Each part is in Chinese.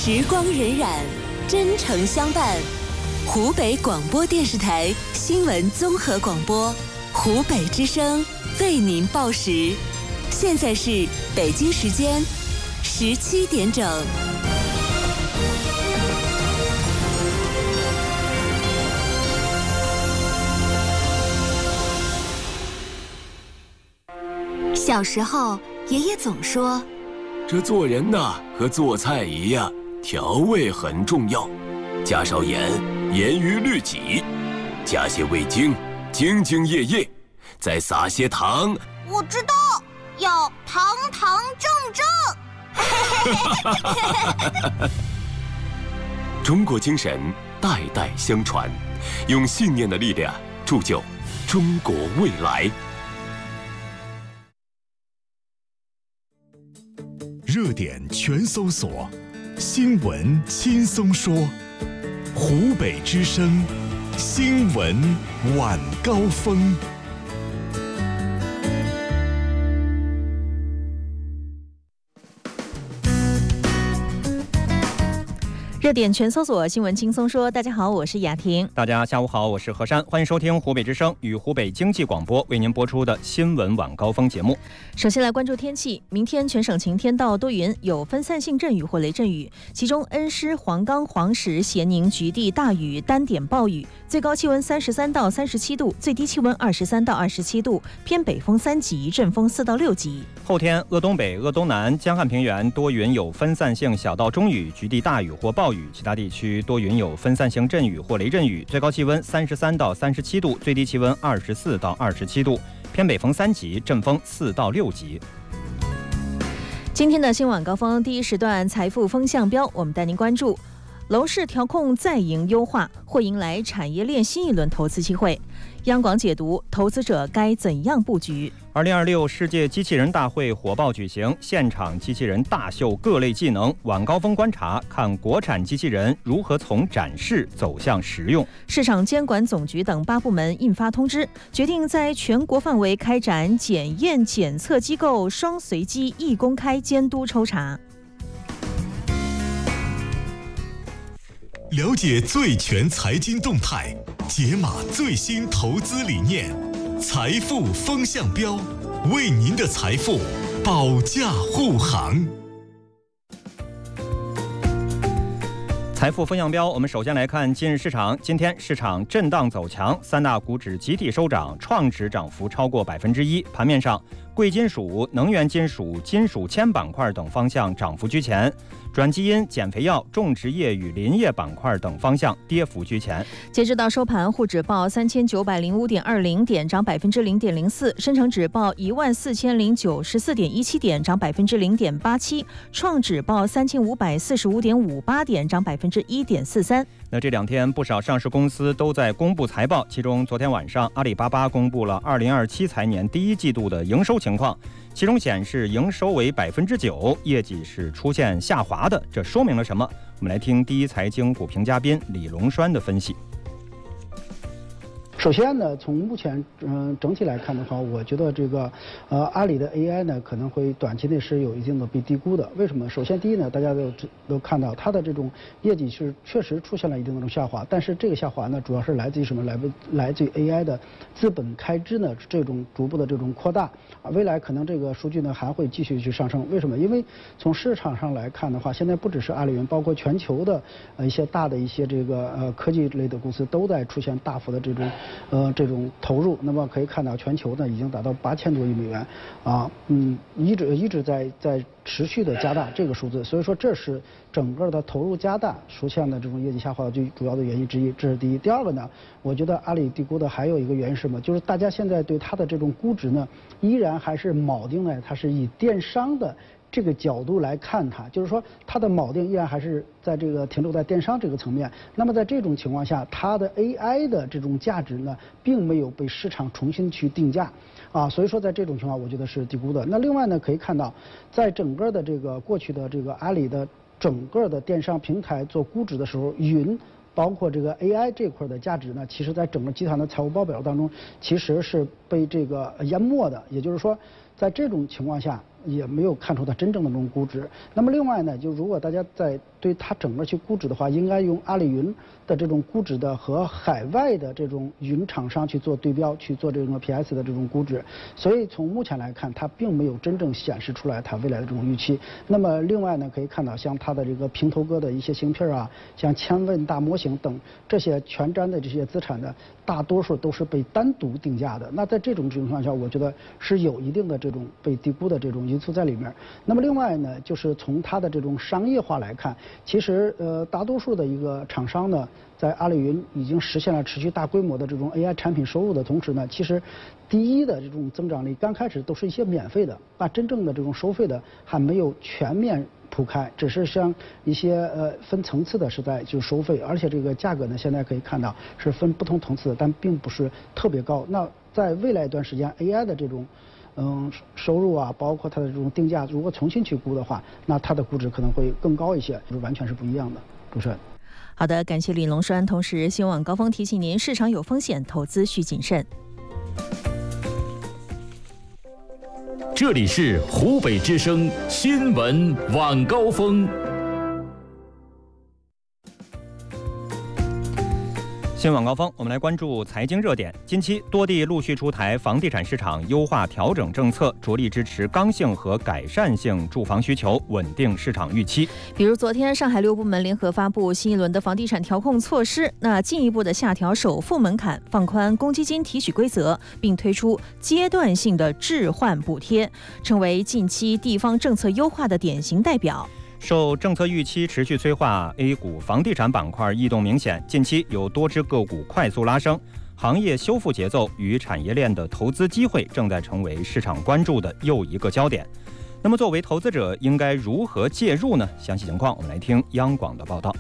时光荏苒，真诚相伴。湖北广播电视台新闻综合广播，湖北之声为您报时。现在是北京时间17点整。小时候，爷爷总说， 这做人呐，和做菜一样，调味很重要，加少盐，严于律己；加些味精，兢兢业业；再撒些糖。 我知道，要堂堂正正。 中国精神代代相传，用信念的力量铸就中国未来。 热点全搜索，新闻轻松说。湖北之声，新闻晚高峰。 热点全搜索，新闻轻松说。大家好，我是雅婷。 大家下午好，我是何山，欢迎收听湖北之声与湖北经济广播为您播出的新闻晚高峰节目。 首先来关注天气，明天全省晴天到多云，有分散性阵雨或雷阵雨，其中恩施、黄冈、黄石、咸宁局地大雨，单点暴雨，最高气温33到37度，最低气温23到27度，偏北风3级，阵风4到6级。 后天鄂东北、鄂东南、江汉平原多云有分散性小到中雨，局地大雨或暴雨，其他地区多云有分散性阵雨或雷阵雨，最高气温33到37度，最低气温24到27度，偏北风3级，阵风4到6级。 今天的新晚高峰第一时段财富风向标，我们带您关注楼市调控再迎优化，或迎来产业链新一轮投资机会。央广解读，投资者该怎样布局 ？2026世界机器人大会火爆举行，现场机器人大秀各类技能，晚高峰观察看国产机器人如何从展示走向实用。 市场监管总局等8部门印发通知，决定在全国范围开展检验检测机构双随机一公开监督抽查。 了解最全财经动态，解码最新投资理念，财富风向标，为您的财富保驾护航。 财富风向标，我们首先来看今日市场。今天市场震荡走强，三大股指集体收涨，创指涨幅超过1%。盘面上，贵金属、能源金属、金属铅板块等方向涨幅居前，转基因、减肥药、种植业与林业板块等方向跌幅居前。 截止到收盘，沪指报3905.20点，涨0.04%；深成指报14094.17点，涨0.87%；创指报3545.58点，涨1.43%。 那这2天不少上市公司都在公布财报，其中昨天晚上阿里巴巴公布了2027财年第1季度的营收情况，其中显示营收为9%，业绩是出现下滑的，这说明了什么？我们来听第一财经股评嘉宾李龙栓的分析。 首先呢，从目前整体来看的话，我觉得这个阿里的 AI 呢可能会短期内是有一定的被低估的。为什么？首先第一呢，大家都看到它的这种业绩是确实出现了一定的这种下滑，但是这个下滑呢主要是来自于什么？来自于 AI 的资本开支呢这种逐步的这种扩大啊，未来可能这个数据呢还会继续去上升。为什么？因为从市场上来看的话，现在不只是阿里云，包括全球的一些大的一些这个科技类的公司都在出现大幅的这种投入，那么可以看到全球呢已经达到8000多亿美元，啊，一直在持续的加大这个数字，所以说这是整个的投入加大出现的这种业绩下滑的最主要的原因之一，这是第一。第二个呢，我觉得阿里低估的还有一个原因是什么？就是大家现在对它的这种估值呢，依然还是铆定在它是以电商的这个角度来看它，就是说它的铆定依然还是在这个停留在电商这个层面。那么在这种情况下，它的 AI 的这种价值呢，并没有被市场重新去定价，啊，所以说在这种情况，我觉得是低估的。那另外呢，可以看到，在整个的这个过去的这个阿里的整个的电商平台做估值的时候，云包括这个 AI 这块的价值呢，其实在整个集团的财务报表当中，其实是被这个淹没的。也就是说，在这种情况下， 也没有看出它真正的这种估值。那么另外呢，就如果大家在对它整个去估值的话，应该用阿里云的这种估值的和海外的这种云厂商去做对标，去做这种 PS 的这种估值。所以从目前来看，它并没有真正显示出来它未来的这种预期。那么另外呢，可以看到像它的这个平头哥的一些芯片啊，像千问大模型等这些全瞻的这些资产的，大多数都是被单独定价的。那在这种情况下，我觉得是有一定的这种被低估的这种因素在里面。那么另外呢，就是从它的这种商业化来看，其实大多数的一个厂商呢，在阿里云已经实现了持续大规模的这种 AI 产品收入的同时呢，其实第一的这种增长力刚开始都是一些免费的，把真正的这种收费的还没有全面铺开，只是像一些分层次的是在就收费，而且这个价格呢现在可以看到是分不同层次的，但并不是特别高。那在未来一段时间 AI 的这种收入啊，包括它的这种定价，如果重新去估的话，那它的估值可能会更高一些，就是完全是不一样的。主持人。 好的，感谢李龙栓。同时，新闻晚高峰提醒您，市场有风险，投资需谨慎。 这里是湖北之声新闻晚高峰。 新闻晚高峰，我们来关注财经热点。近期多地陆续出台房地产市场优化调整政策，着力支持刚性和改善性住房需求，稳定市场预期。 比如昨天，上海6部门联合发布新一轮的房地产调控措施，那进一步的下调首付门槛，放宽公积金提取规则，并推出阶段性的置换补贴，成为近期地方政策优化的典型代表。 受政策预期持续催化 ，A 股房地产板块异动明显，近期有多只个股快速拉升，行业修复节奏与产业链的投资机会正在成为市场关注的又一个焦点。那么作为投资者应该如何介入呢？详细情况我们来听央广的报道。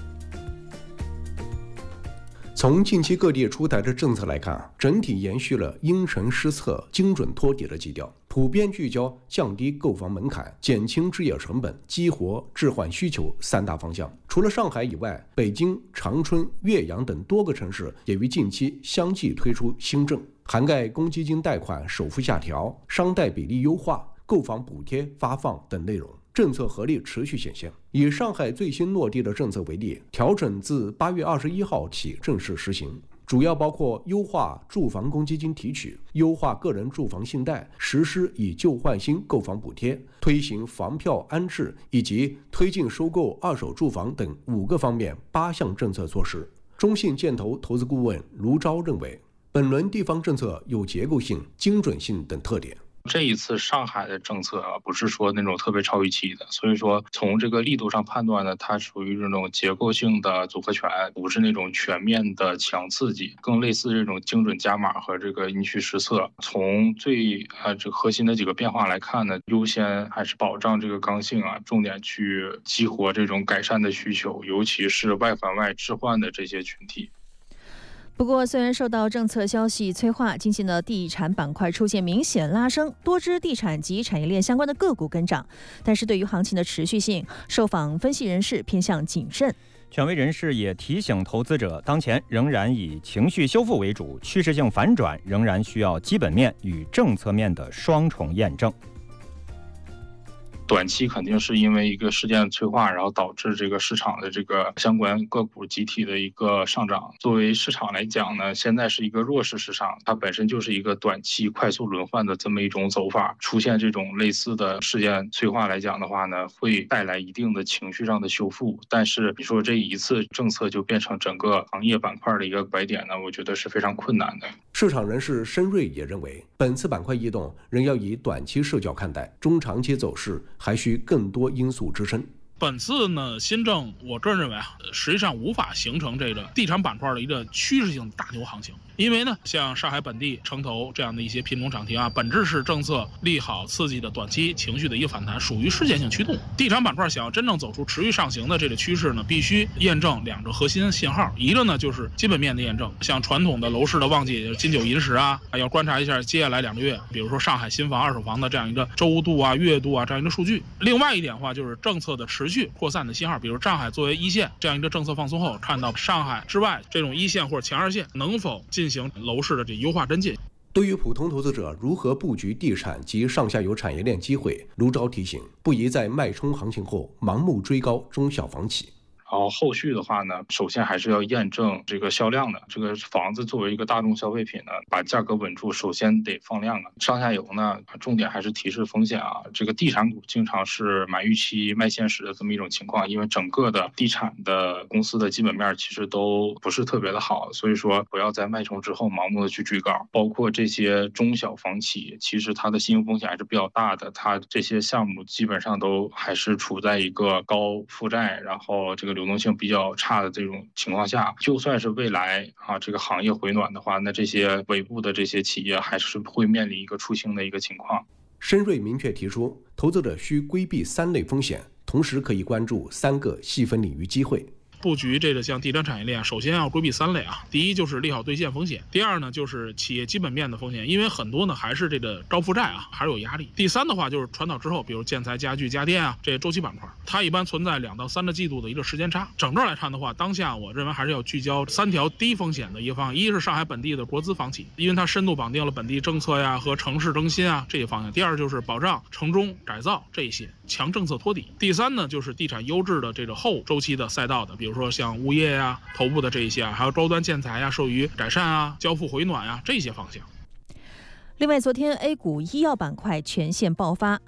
从近期各地出台的政策来看，整体延续了因城施策、精准托底的基调，普遍聚焦降低购房门槛、减轻置业成本、激活置换需求三大方向。除了上海以外，北京、长春、岳阳等多个城市也于近期相继推出新政，涵盖公积金贷款首付下调、商贷比例优化、购房补贴发放等内容。政策合力持续显现。以上海最新落地的政策为例，调整自8月21号起正式实行，主要包括优化住房公积金提取、优化个人住房信贷、实施以旧换新购房补贴、推行房票安置以及推进收购二手住房等5个方面8项政策措施。中信建投投资顾问卢钊认为，本轮地方政策有结构性、精准性等特点。 这一次上海的政策不是说那种特别超预期的，所以说从这个力度上判断呢，它属于这种结构性的组合拳，不是那种全面的强刺激，更类似这种精准加码和这个因趋施策。从最这个核心的几个变化来看呢，优先还是保障这个刚性重点去激活这种改善的需求，尤其是外环外置换的这些群体。 不过，虽然受到政策消息催化，近期的地产板块出现明显拉升，多只地产及产业链相关的个股跟涨，但是对于行情的持续性，受访分析人士偏向谨慎。 权威人士也提醒投资者，当前仍然以情绪修复为主，趋势性反转仍然需要基本面与政策面的双重验证。 短期肯定是因为一个事件催化，然后导致这个市场的这个相关个股集体的一个上涨。作为市场来讲呢，现在是一个弱势市场，它本身就是一个短期快速轮换的这么一种走法。出现这种类似的事件催化来讲的话呢，会带来一定的情绪上的修复。但是你说这一次政策就变成整个行业板块的一个拐点呢，我觉得是非常困难的。 市场人士申瑞也认为，本次板块异动仍要以短期视角看待，中长期走势还需更多因素支撑。 本次呢新政，我个人认为实际上无法形成这个地产板块的一个趋势性大牛行情，因为呢，像上海本地、城投这样的一些品种涨停本质是政策利好刺激的短期情绪的一个反弹，属于事件性驱动。地产板块想要真正走出持续上行的这个趋势呢，必须验证2个核心信号，一个呢就是基本面的验证，像传统的楼市的旺季金九银十要观察一下接下来2个月，比如说上海新房、二手房的这样一个周度月度这样一个数据。另外一点的话，就是政策的持续扩散的信号，比如上海作为一线这样一个政策放松后，看到上海之外这种一线或者强2线能否进行楼市的这优化跟进。 对于普通投资者如何布局地产及上下游产业链机会，卢钊提醒，不宜在脉冲行情后盲目追高中小房企。 然后后续的话呢，首先还是要验证这个销量的。这个房子作为一个大众消费品呢，把价格稳住，首先得放量啊。上下游呢，重点还是提示风险啊。这个地产股经常是买预期卖现实的这么一种情况，因为整个的地产的公司的基本面其实都不是特别的好，所以说不要在脉冲之后盲目的去追高。包括这些中小房企，其实它的信用风险还是比较大的，它这些项目基本上都还是处在一个高负债，然后这个流动性比较差的这种情况下，就算是未来这个行业回暖的话，那这些尾部的这些企业还是会面临一个出清的一个情况。 深瑞明确提出，投资者需规避3类风险，同时可以关注3个细分领域机会。 布局这个像地产产业链，首先要规避3类啊。第一就是利好兑现风险，第二呢就是企业基本面的风险，因为很多呢还是这个高负债啊，还是有压力。第3的话就是传导之后，比如建材、家具、家电啊这些周期板块，它一般存在2到3个季度的一个时间差。整个来看的话，当下我认为还是要聚焦3条低风险的一个方向。一是上海本地的国资房企，因为它深度绑定了本地政策呀和城市更新啊这些方向。第二就是保障、城中改造这一些强政策托底。第3呢就是地产优质的这个后周期的赛道的，比如说像物业呀、头部的这一些啊，还有高端建材呀、受于改善啊、交付回暖啊这些方向。 另外，昨天 A 股医药板块全线爆发。